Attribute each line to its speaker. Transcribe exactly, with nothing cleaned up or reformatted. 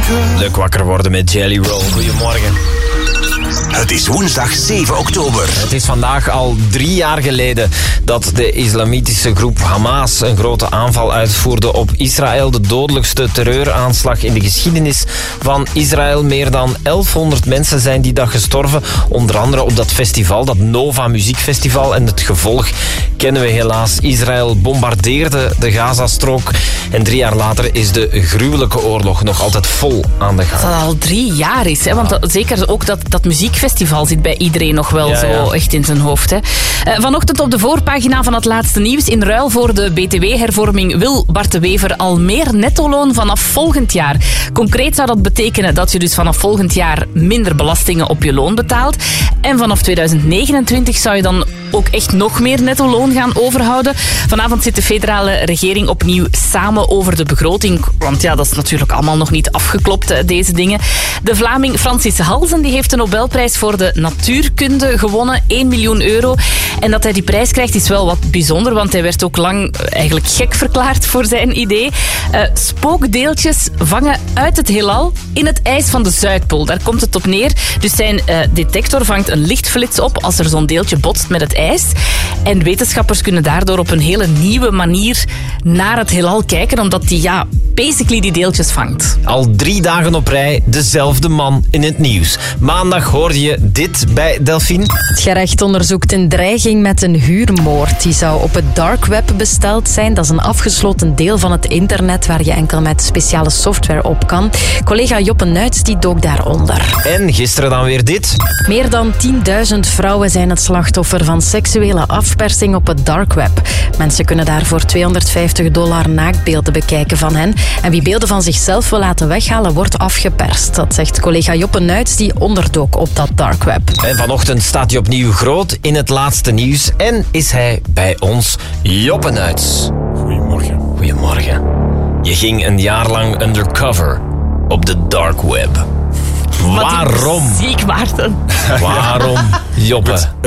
Speaker 1: Leuk wakker worden met Jelly Roll. Goedemorgen.
Speaker 2: Het is woensdag zeven oktober.
Speaker 1: Het is vandaag al drie jaar geleden dat de islamitische groep Hamas een grote aanval uitvoerde op Israël. De dodelijkste terreuraanslag in de geschiedenis van Israël. Meer dan elfhonderd mensen zijn die dag gestorven. Onder andere op dat festival, dat Nova Muziekfestival. En het gevolg kennen we helaas. Israël bombardeerde de Gazastrook. En drie jaar later is de gruwelijke oorlog nog altijd vol aan de gang.
Speaker 3: Dat dat al drie jaar is, hè? Want dat, zeker ook dat, dat muziekfestival zit bij iedereen nog wel
Speaker 1: ja,
Speaker 3: zo
Speaker 1: ja.
Speaker 3: echt in zijn hoofd. Hè? Uh, vanochtend op de voorpagina van het laatste nieuws. In ruil voor de B T W-hervorming wil Bart de Wever al meer nettoloon vanaf volgend jaar. Concreet zou dat betekenen dat je dus vanaf volgend jaar minder belastingen op je loon betaalt. En vanaf tweeduizend negenentwintig zou je dan ook echt nog meer nettoloon gaan overhouden. Vanavond zit de federale regering opnieuw samen over de begroting. Want ja, dat is natuurlijk allemaal nog niet afgeklopt, deze dingen. De Vlaming Francis Halsen die heeft de Nobelprijs voor de natuurkunde gewonnen. één miljoen euro. En dat hij die prijs krijgt is wel wat bijzonder, want hij werd ook lang eigenlijk gek verklaard voor zijn idee. Uh, spookdeeltjes vangen uit het heelal in het ijs van de Zuidpool. Daar komt het op neer. Dus zijn uh, detector vangt een lichtflits op als er zo'n deeltje botst met het ijs. En wetenschappers kunnen daardoor op een hele nieuwe manier naar het heelal kijken, omdat die, ja, basically die deeltjes vangt.
Speaker 1: Al drie dagen op rij dezelfde man in het nieuws. Maandag hoorde je dit bij Delphine.
Speaker 4: Het gerecht onderzoekt een dreiging met een huurmoord. Die zou op het dark web besteld zijn. Dat is een afgesloten deel van het internet waar je enkel met speciale software op kan. Collega Joppe Nuits die dook daaronder.
Speaker 1: En gisteren dan weer dit.
Speaker 4: Meer dan tienduizend vrouwen zijn het slachtoffer van seksuele afpersing op het dark web. Mensen kunnen daar voor tweehonderdvijftig dollar naaktbeelden bekijken van hen. En wie beelden van zichzelf wil laten weghalen, wordt afgeperst. Dat zegt collega Joppe Nuits die onderdook op dat dark web.
Speaker 1: En vanochtend staat hij opnieuw groot in het laatste nieuws. En is hij bij ons, Joppe Nuits.
Speaker 5: Goedemorgen.
Speaker 1: Goedemorgen. Je ging een jaar lang undercover op de dark web. Waarom?
Speaker 3: Ziek, Maarten.
Speaker 1: Waarom, Joppe?
Speaker 5: Het,